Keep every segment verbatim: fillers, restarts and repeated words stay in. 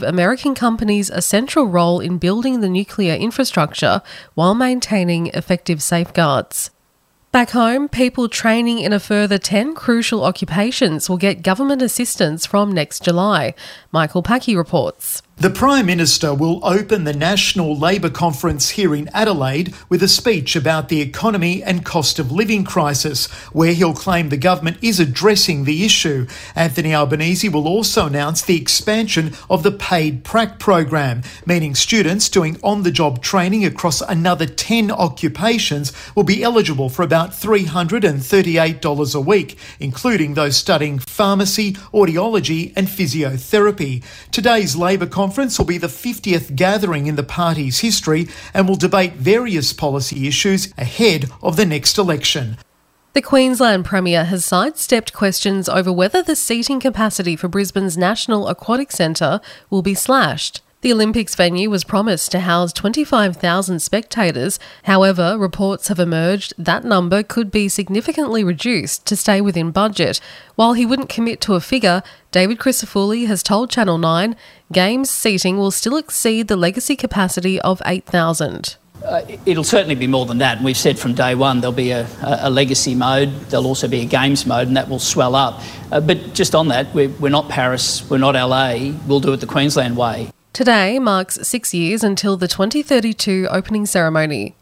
American companies a central role in building the nuclear infrastructure while maintaining effective safeguards. Back home, people training in a further ten crucial occupations will get government assistance from next July. Michael Packey reports. The Prime Minister will open the National Labor Conference here in Adelaide with a speech about the economy and cost of living crisis, where he'll claim the government is addressing the issue. Anthony Albanese will also announce the expansion of the paid prac program, meaning students doing on-the-job training across another ten occupations will be eligible for about three hundred thirty-eight dollars a week, including those studying pharmacy, audiology and physiotherapy. Today's Labor Conference Conference will be the fiftieth gathering in the party's history and will debate various policy issues ahead of the next election. The Queensland Premier has sidestepped questions over whether the seating capacity for Brisbane's National Aquatic Centre will be slashed. The Olympics venue was promised to house twenty-five thousand spectators. However, reports have emerged that number could be significantly reduced to stay within budget. While he wouldn't commit to a figure, David Crisafulli has told Channel nine Games seating will still exceed the legacy capacity of eight thousand. Uh, it'll certainly be more than that. And we've said from day one there'll be a, a legacy mode, there'll also be a games mode, and that will swell up. Uh, but just on that, we're, we're not Paris, we're not L A, we'll do it the Queensland way. Today marks six years until the twenty thirty-two opening ceremony.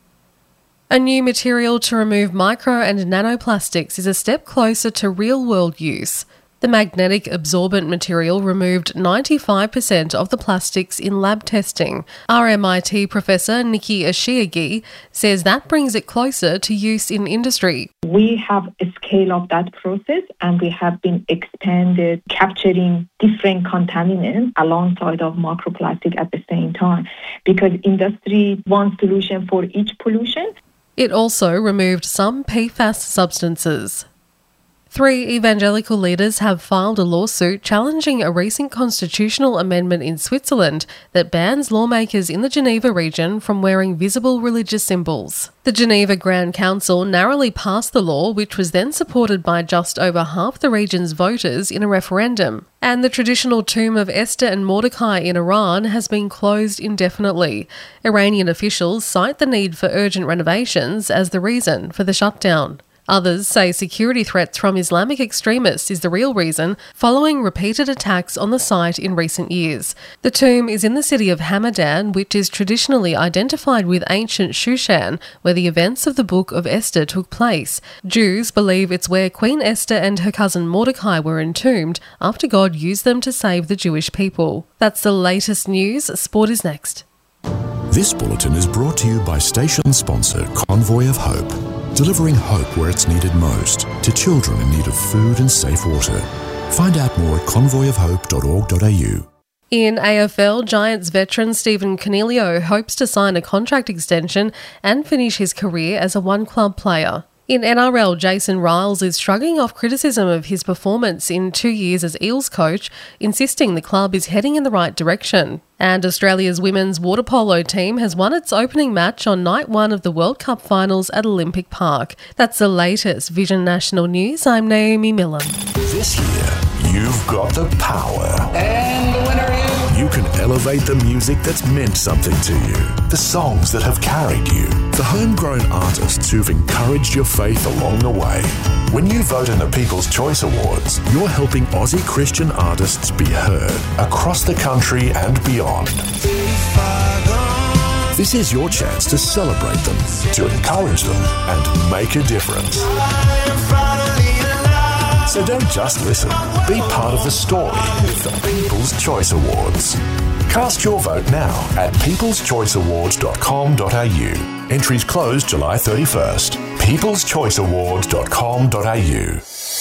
A new material to remove micro and nanoplastics is a step closer to real-world use. The magnetic absorbent material removed ninety-five percent of the plastics in lab testing. R M I T professor Nikki Ashiagi says that brings it closer to use in industry. We have scaled up that process and we have been expanded, capturing different contaminants alongside of microplastic at the same time, because industry wants solution for each pollution. It also removed some P FAS substances. Three evangelical leaders have filed a lawsuit challenging a recent constitutional amendment in Switzerland that bans lawmakers in the Geneva region from wearing visible religious symbols. The Geneva Grand Council narrowly passed the law, which was then supported by just over half the region's voters in a referendum. And the traditional tomb of Esther and Mordecai in Iran has been closed indefinitely. Iranian officials cite the need for urgent renovations as the reason for the shutdown. Others say security threats from Islamic extremists is the real reason, following repeated attacks on the site in recent years. The tomb is in the city of Hamadan, which is traditionally identified with ancient Shushan, where the events of the Book of Esther took place. Jews believe it's where Queen Esther and her cousin Mordecai were entombed after God used them to save the Jewish people. That's the latest news. Sport is next. This bulletin is brought to you by station sponsor Convoy of Hope. Delivering hope where it's needed most, to children in need of food and safe water. Find out more at convoy of hope dot org dot a u. In A F L, Giants veteran Stephen Coniglio hopes to sign a contract extension and finish his career as a one-club player. In N R L, Jason Riles is shrugging off criticism of his performance in two years as Eels coach, insisting the club is heading in the right direction. And Australia's women's water polo team has won its opening match on night one of the World Cup finals at Olympic Park. That's the latest Vision National News. I'm Naomi Miller. This year, you've got the power. And the winner is... You can elevate the music that's meant something to you. The songs that have carried you. The homegrown artists who've encouraged your faith along the way. When you vote in the People's Choice Awards, you're helping Aussie Christian artists be heard across the country and beyond. This is your chance to celebrate them, to encourage them, and make a difference. So don't just listen. Be part of the story with the People's Choice Awards. Cast your vote now at peoples choice awards dot com dot a u. Entries close July thirty-first. peoples choice awards dot com dot a u.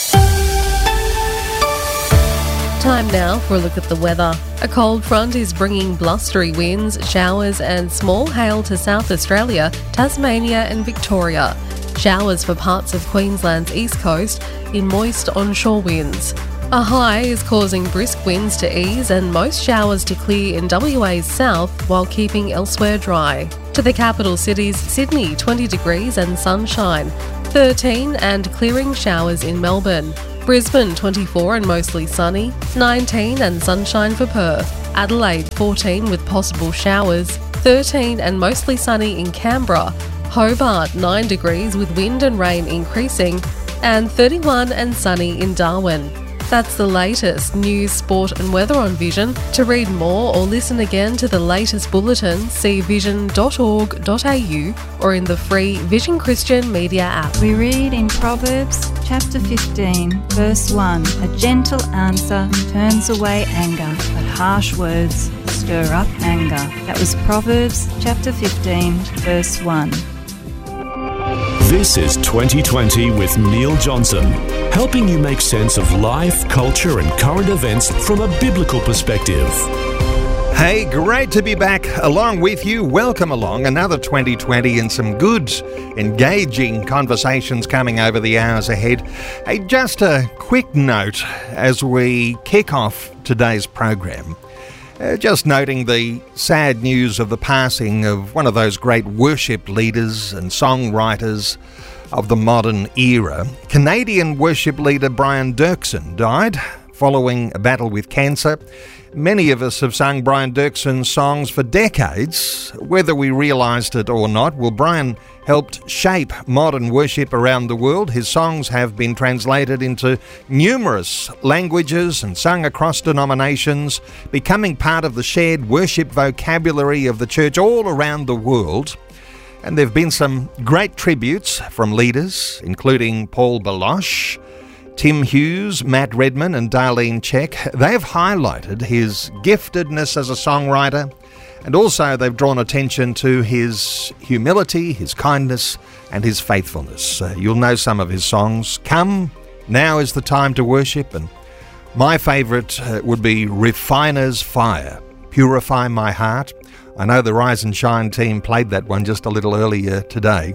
Time now for a look at the weather. A cold front is bringing blustery winds, showers and small hail to South Australia, Tasmania and Victoria. Showers for parts of Queensland's east coast in moist onshore winds. A high is causing brisk winds to ease and most showers to clear in W A's south while keeping elsewhere dry. To the capital cities, Sydney twenty degrees and sunshine, thirteen and clearing showers in Melbourne. Brisbane twenty-four and mostly sunny, nineteen and sunshine for Perth. Adelaide fourteen with possible showers, thirteen and mostly sunny in Canberra, Hobart nine degrees with wind and rain increasing, and thirty-one and sunny in Darwin. That's the latest news, sport and weather on Vision. To read more or listen again to the latest bulletin, see vision dot org dot a u or in the free Vision Christian Media app. We read in Proverbs chapter fifteen, verse one, "A gentle answer turns away anger, but harsh words stir up anger." That was Proverbs chapter fifteen, verse one. This is twenty twenty with Neil Johnson, helping you make sense of life, culture and current events from a biblical perspective. Hey, great to be back along with you. Welcome along. Another twenty twenty and some good, engaging conversations coming over the hours ahead. Hey, just a quick note as we kick off today's program. Uh, just noting the sad news of the passing of one of those great worship leaders and songwriters of the modern era. Canadian worship leader Brian Doerksen died following a battle with cancer. Many of us have sung Brian Doerksen's songs for decades, whether we realised it or not. Well, Brian helped shape modern worship around the world. His songs have been translated into numerous languages and sung across denominations, becoming part of the shared worship vocabulary of the church all around the world. And there have been some great tributes from leaders, including Paul Baloche, Tim Hughes, Matt Redman and Darlene Check. They have highlighted his giftedness as a songwriter, and also they've drawn attention to his humility, his kindness and his faithfulness. Uh, you'll know some of his songs. Come, Now is the Time to Worship, and my favourite uh, would be Refiner's Fire, Purify My Heart. I know the Rise and Shine team played that one just a little earlier today.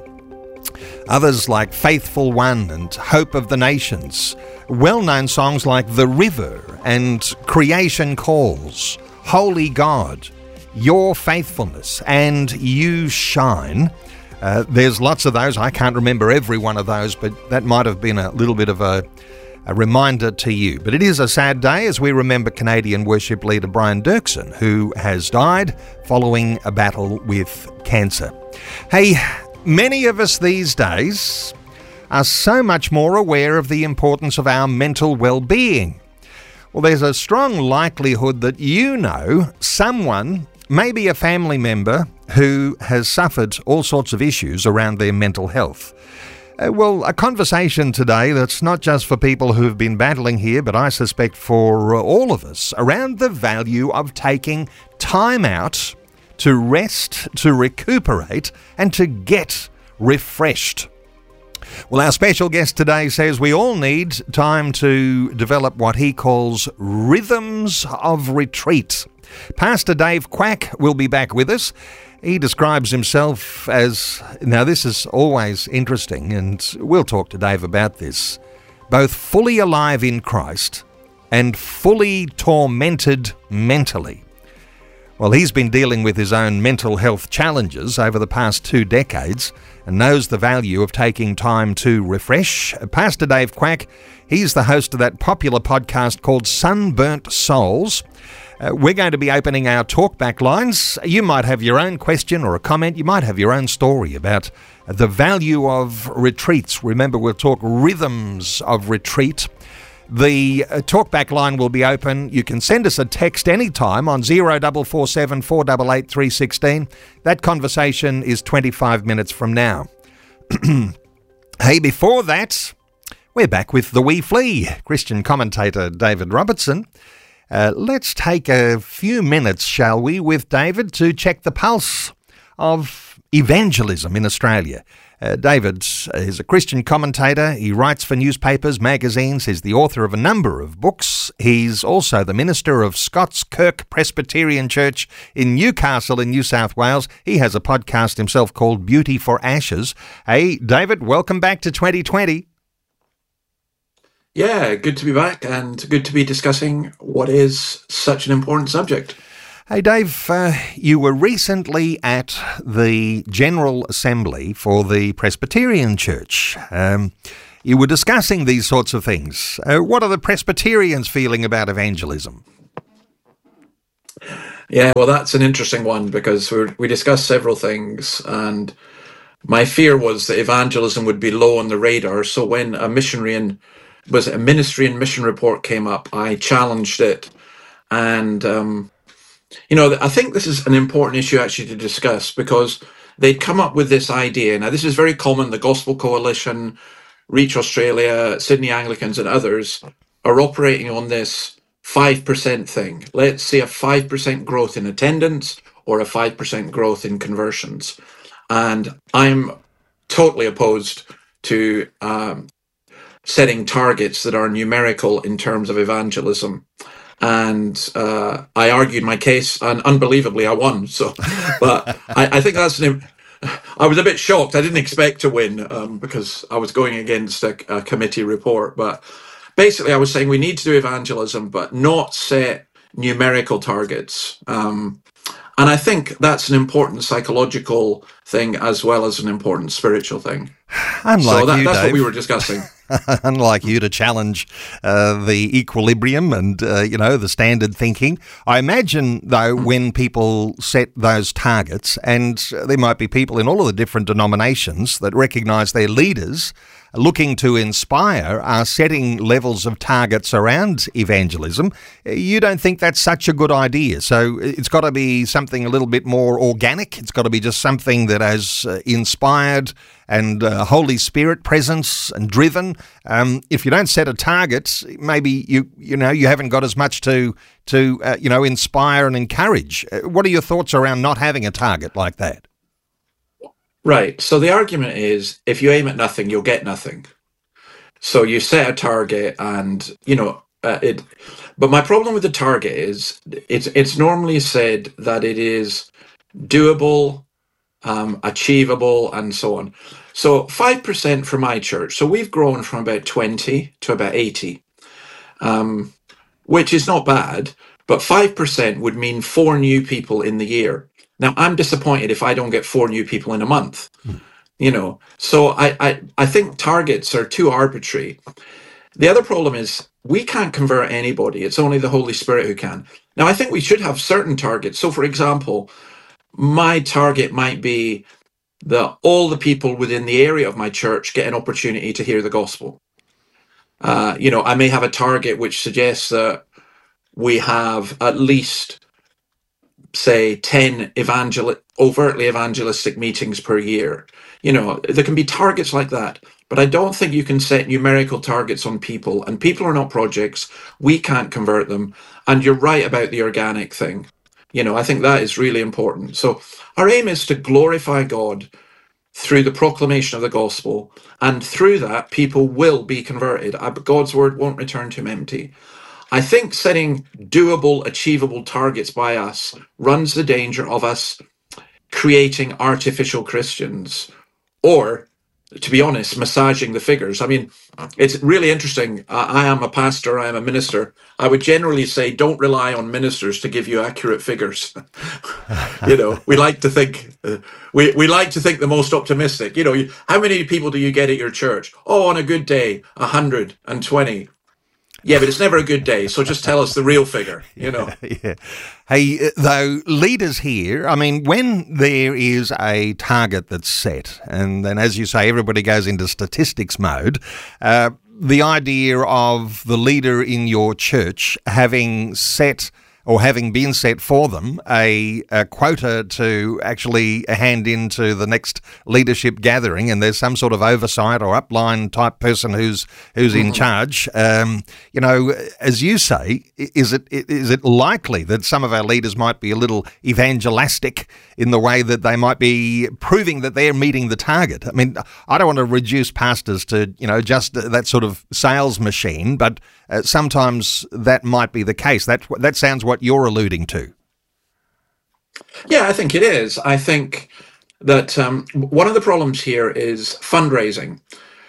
Others like Faithful One and Hope of the Nations. Well-known songs like The River and Creation Calls, Holy God, Your Faithfulness and You Shine. Uh, there's lots of those. I can't remember every one of those, but that might have been a little bit of a, a reminder to you. But it is a sad day as we remember Canadian worship leader Brian Doerksen, who has died following a battle with cancer. Hey, many of us these days are so much more aware of the importance of our mental well-being. Well, there's a strong likelihood that you know someone, maybe a family member, who has suffered all sorts of issues around their mental health. Uh, well, a conversation today that's not just for people who've been battling here, but I suspect for uh, all of us, around the value of taking time out to rest, to recuperate, and to get refreshed. Well, our special guest today says we all need time to develop what he calls rhythms of retreat. Pastor Dave Quack will be back with us. He describes himself as, now this is always interesting, and we'll talk to Dave about this, both fully alive in Christ and fully tormented mentally. Well, he's been dealing with his own mental health challenges over the past two decades and knows the value of taking time to refresh. Pastor Dave Quack, he's the host of that popular podcast called Sunburnt Souls. Uh, we're going to be opening our talkback lines. You might have your own question or a comment. You might have your own story about the value of retreats. Remember, we'll talk rhythms of retreat. The uh, talkback line will be open. You can send us a text anytime on zero four four seven, four eight eight, three one six. That conversation is twenty-five minutes from now. Hey, before that, we're back with The Wee Flea, Christian commentator David Robertson. Uh, let's take a few minutes, shall we, with David to check the pulse of evangelism in Australia. Uh, David is a Christian commentator. He writes for newspapers, magazines. He's the author of a number of books. He's also the minister of Scots Kirk Presbyterian Church in Newcastle in New South Wales. He has a podcast himself called Beauty for Ashes. Hey, David, welcome back to twenty twenty. Yeah, good to be back and good to be discussing what is such an important subject. Hey Dave, uh, you were recently at the General Assembly for the Presbyterian Church. Um, you were discussing these sorts of things. Uh, what are the Presbyterians feeling about evangelism? Yeah, well, that's an interesting one because we we discussed several things, and my fear was that evangelism would be low on the radar. So when a missionary and was it a ministry and mission report came up, I challenged it, and um, you know, I think this is an important issue actually to discuss because they'd come up with this idea. Now, this is very common. The Gospel Coalition, Reach Australia, Sydney Anglicans, and others are operating on this five percent thing. Let's say a five percent growth in attendance or a five percent growth in conversions. And I'm totally opposed to um, setting targets that are numerical in terms of evangelism. And uh, I argued my case, and unbelievably, I won. So, but I, I think that's an. I was a bit shocked. I didn't expect to win um, because I was going against a, a committee report. But basically, I was saying we need to do evangelism, but not set numerical targets. Um, and I think that's an important psychological thing as well as an important spiritual thing. Unlike so that, you, that's Dave. what we were discussing. Unlike you, to challenge uh, the equilibrium and, uh, you know, the standard thinking. I imagine, though, when people set those targets, and there might be people in all of the different denominations that recognise their leaders looking to inspire are setting levels of targets around evangelism, you don't think that's such a good idea. So it's got to be something a little bit more organic. It's got to be just something that has uh, inspired and uh, Holy Spirit presence and driven. Um, if you don't set a target, maybe you you know you haven't got as much to to uh, you know inspire and encourage. Uh, what are your thoughts around not having a target like that? Right. So the argument is if you aim at nothing, you'll get nothing. So you set a target and, you know, uh, it. But my problem with the target is it's it's normally said that it is doable, um, achievable, and so on. So five percent for my church. So we've grown from about twenty to about eighty, um, which is not bad. But five percent would mean four new people in the year. Now, I'm disappointed if I don't get four new people in a month, mm. you know. So I, I, I think targets are too arbitrary. The other problem is we can't convert anybody. It's only the Holy Spirit who can. Now, I think we should have certain targets. So, for example, my target might be that all the people within the area of my church get an opportunity to hear the gospel. Uh, you know, I may have a target which suggests that we have at least say ten evangel- overtly evangelistic meetings per year. You know, there can be targets like that, but I don't think you can set numerical targets on people, and people are not projects. We can't convert them. And you're right about the organic thing. You know, I think that is really important. So our aim is to glorify God through the proclamation of the gospel, and through that, people will be converted. God's word won't return to him empty. I think setting doable, achievable targets by us runs the danger of us creating artificial Christians or, to be honest, massaging the figures. I mean, it's really interesting. I, I am a pastor, I am a minister. I would generally say don't rely on ministers to give you accurate figures. You know, we like to think, uh, we, we like to think the most optimistic. You know, you, how many people do you get at your church? Oh, on a good day, one hundred twenty. Yeah, but it's never a good day, so just tell us the real figure, you know. Yeah, yeah. Hey, though, leaders here, I mean, when there is a target that's set, and then, as you say, everybody goes into statistics mode, uh, the idea of the leader in your church having set or having been set for them a, a quota to actually hand into the next leadership gathering, and there's some sort of oversight or upline type person who's who's mm-hmm. in charge. Um, you know, as you say, is it is it likely that some of our leaders might be a little evangelistic in the way that they might be proving that they're meeting the target? I mean, I don't want to reduce pastors to, you know, just that sort of sales machine, but uh, sometimes that might be the case. That that sounds what you're alluding to. Yeah, I think it is. I think that um, one of the problems here is fundraising.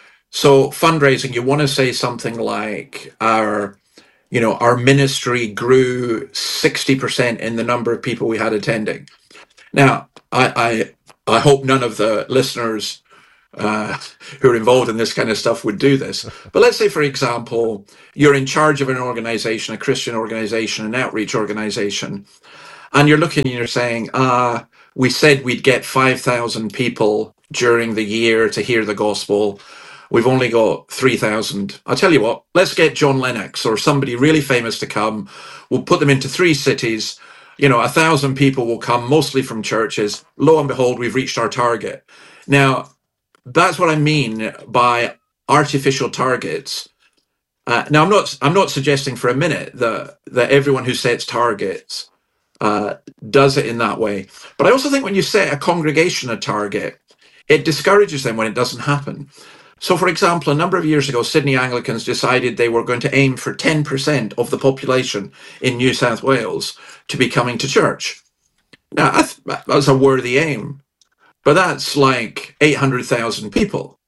So fundraising, you want to say something like our, you know, our ministry grew sixty percent in the number of people we had attending. Now, I I, I hope none of the listeners uh, who are involved in this kind of stuff would do this. But let's say, for example, you're in charge of an organization, a Christian organization, an outreach organization, and you're looking and you're saying, uh, we said we'd get five thousand people during the year to hear the gospel. We've only got three thousand. I'll tell you what, let's get John Lennox or somebody really famous to come. We'll put them into three cities. You know, a thousand people will come, mostly from churches. Lo and behold, we've reached our target. Now, that's what I mean by artificial targets. Uh, now, I'm not I'm not suggesting for a minute that, that everyone who sets targets uh, does it in that way. But I also think when you set a congregation a target, it discourages them when it doesn't happen. So, for example, a number of years ago, Sydney Anglicans decided they were going to aim for ten percent of the population in New South Wales to be coming to church. Now, that was a worthy aim, but that's like eight hundred thousand people.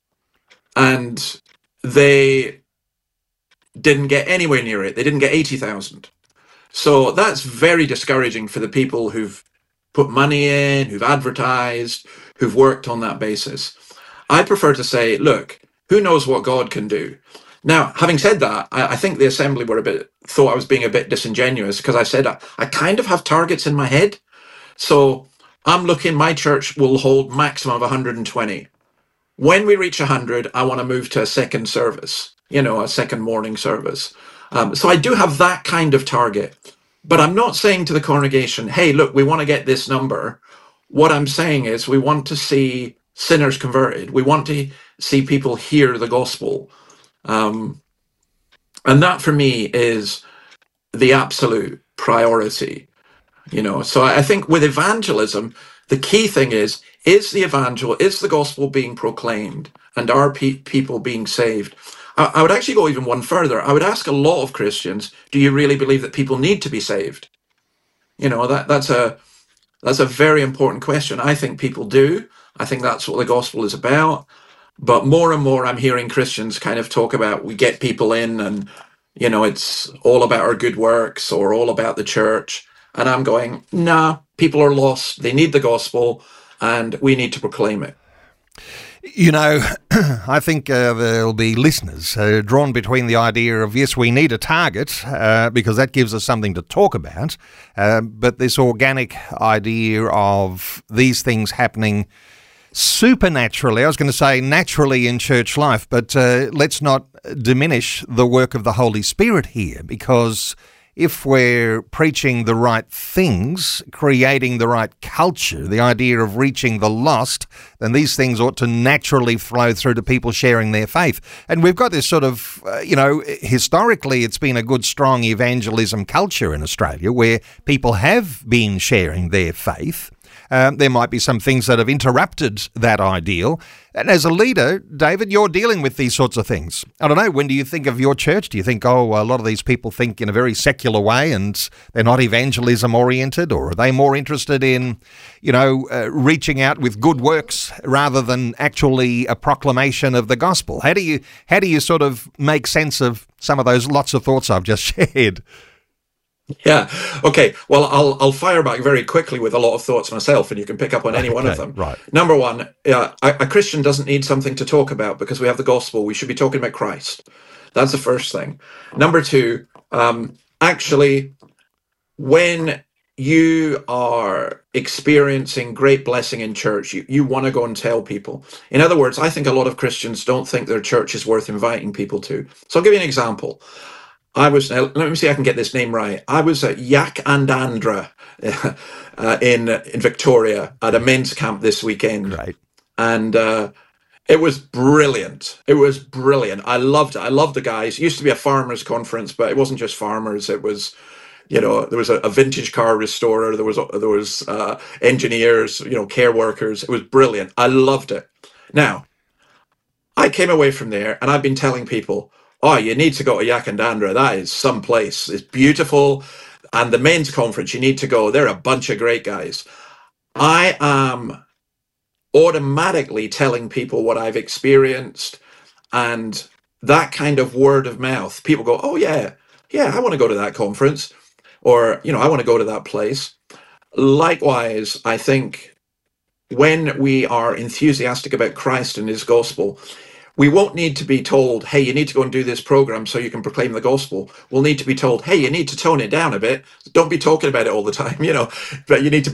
And they didn't get anywhere near it. They didn't get eighty thousand. So that's very discouraging for the people who've put money in, who've advertised, who've worked on that basis. I prefer to say, look, who knows what God can do? Now, having said that, I, I think the Assembly were a bit, thought I was being a bit disingenuous because I said I, I kind of have targets in my head. So I'm looking, my church will hold maximum of one hundred twenty. When we reach one hundred, I want to move to a second service, you know, a second morning service. Um, so I do have that kind of target. But I'm not saying to the congregation, hey, look, we want to get this number. What I'm saying is we want to see sinners converted. We want to see people hear the gospel. Um, and that for me is the absolute priority, you know. So I think with evangelism, the key thing is, is the evangel, is the gospel being proclaimed and are pe- people being saved? I, I would actually go even one further. I would ask a lot of Christians, do you really believe that people need to be saved? You know, that that's a that's a very important question. I think people do. I think that's what the gospel is about. But more and more I'm hearing Christians kind of talk about we get people in and, you know, it's all about our good works or all about the church. And I'm going, nah, people are lost. They need the gospel and we need to proclaim it. You know, I think uh, there'll be listeners uh, drawn between the idea of, yes, we need a target uh, because that gives us something to talk about, uh, but this organic idea of these things happening supernaturally, I was going to say naturally in church life, but uh, let's not diminish the work of the Holy Spirit here, because if we're preaching the right things, creating the right culture, the idea of reaching the lost, then these things ought to naturally flow through to people sharing their faith. And we've got this sort of, uh, you know, historically it's been a good, strong evangelism culture in Australia where people have been sharing their faith. Um, there might be some things that have interrupted that ideal. And as a leader, David, you're dealing with these sorts of things. I don't know, when do you think of your church? Do you think, oh, a lot of these people think in a very secular way and they're not evangelism oriented? Or are they more interested in, you know, uh, reaching out with good works rather than actually a proclamation of the gospel? How do you, how do you sort of make sense of some of those lots of thoughts I've just shared? Yeah. Okay. Well, I'll I'll fire back very quickly with a lot of thoughts myself, and you can pick up on any okay, one of them. Right. Number one, uh, a, a Christian doesn't need something to talk about because we have the gospel. We should be talking about Christ. That's the first thing. Number two, um, actually, when you are experiencing great blessing in church, you, you want to go and tell people. In other words, I think a lot of Christians don't think their church is worth inviting people to. So I'll give you an example. I was, let me see if I can get this name right. I was at Yak and Andra uh, in in Victoria at a men's camp this weekend. Right. And uh, it was brilliant. It was brilliant. I loved it. I loved the guys. It used to be a farmers conference, but it wasn't just farmers. It was, you know, there was a, a vintage car restorer. There was, there was uh, engineers, you know, care workers. It was brilliant. I loved it. Now, I came away from there and I've been telling people, oh, you need to go to Yak and Andra. That is some place. It's beautiful. And the men's conference, you need to go. They're a bunch of great guys. I am automatically telling people what I've experienced, and that kind of word of mouth. People go, oh, yeah, yeah, I want to go to that conference, or, you know, I want to go to that place. Likewise, I think when we are enthusiastic about Christ and his gospel, we won't need to be told, hey, you need to go and do this program so you can proclaim the gospel. We'll need to be told, hey, you need to tone it down a bit. Don't be talking about it all the time, you know, but you need to